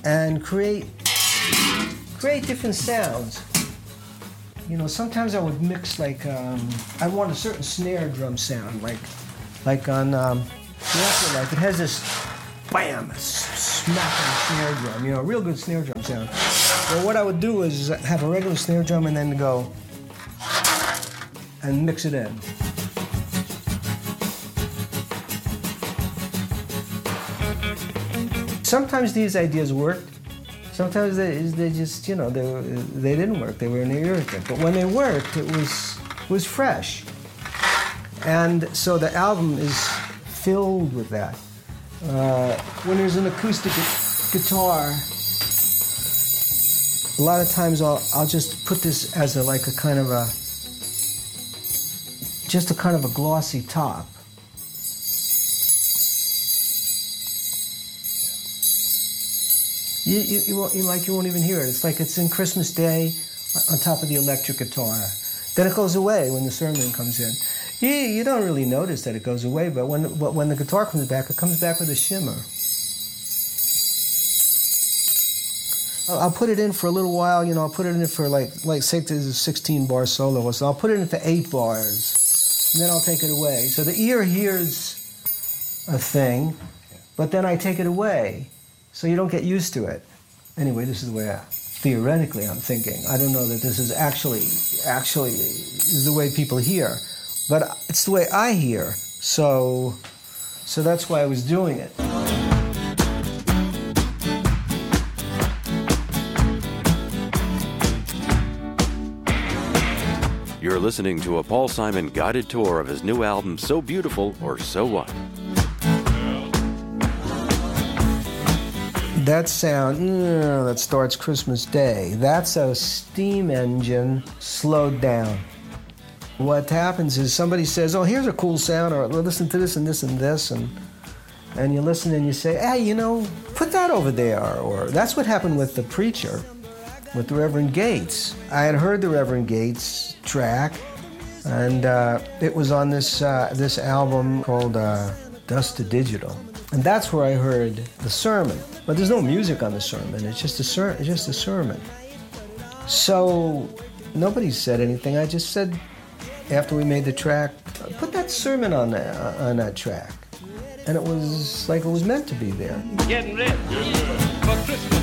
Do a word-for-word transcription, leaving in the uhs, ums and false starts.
and create create different sounds. You know, sometimes I would mix like um, I want a certain snare drum sound, like like on um, the like it has this bam, smacking snare drum. You know, a real good snare drum sound. Well, what I would do is have a regular snare drum and then go and mix it in. Sometimes these ideas worked. Sometimes they, they just, you know, they, they didn't work. They were an irritant. But when they worked, it was was fresh. And so the album is filled with that. Uh, when there's an acoustic gu- guitar, a lot of times I'll I'll just put this as a like a kind of a just a kind of a glossy top. You, you, you, won't, you like you won't even hear it. It's like it's in Christmas Day on top of the electric guitar. Then it goes away when the sermon comes in. You, you don't really notice that it goes away, but when but when the guitar comes back, it comes back with a shimmer. I'll, I'll put it in for a little while. You know, I'll put it in for like like say there's a sixteen bar solo, so I'll put it in for eight bars, and then I'll take it away. So the ear hears a thing, but then I take it away. So you don't get used to it. Anyway, this is the way I, theoretically I'm thinking. I don't know that this is actually, actually is the way people hear, but it's the way I hear. So, so that's why I was doing it. You're listening to a Paul Simon guided tour of his new album, So Beautiful or So What? That sound mm, that starts Christmas Day, that's a steam engine slowed down. What happens is somebody says, oh, here's a cool sound, or listen to this and this and this, and and you listen and you say, hey, you know, put that over there. Or that's what happened with The Preacher, with the Reverend Gates. I had heard the Reverend Gates track, and uh, it was on this, uh, this album called uh, Dust to Digital. And that's where I heard the sermon. But there's no music on the sermon. It's just a ser- it's just a sermon. So nobody said anything. I just said, after we made the track, put that sermon on that, uh, on that track. And it was like it was meant to be there. Getting ready for Christmas.